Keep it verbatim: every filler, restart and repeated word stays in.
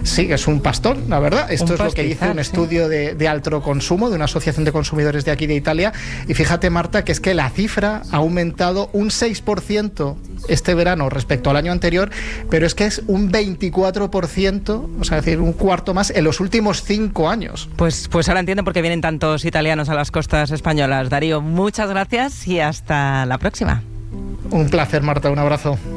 Sí, es un pastón, la verdad. Esto Un es lo que dice un sí. estudio de, de Altroconsumo, de una asociación de consumidores de aquí de Italia. Y fíjate, Marta, que es que la cifra ha aumentado un seis por ciento este verano respecto al año anterior, pero es que es un veinticuatro por ciento, o sea, es decir, un cuarto más en los últimos cinco años. Pues, pues ahora entiendo por qué vienen tantos italianos a las costas españolas. Darío, muchas gracias y hasta la próxima. Un placer, Marta, un abrazo.